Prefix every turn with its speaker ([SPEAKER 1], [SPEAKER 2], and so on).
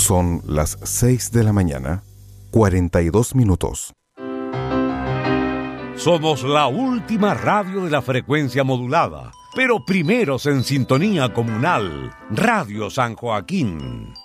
[SPEAKER 1] Son las 6 de la mañana, 42 minutos.
[SPEAKER 2] Somos la última radio de la frecuencia modulada, pero primeros en sintonía comunal, Radio San Joaquín.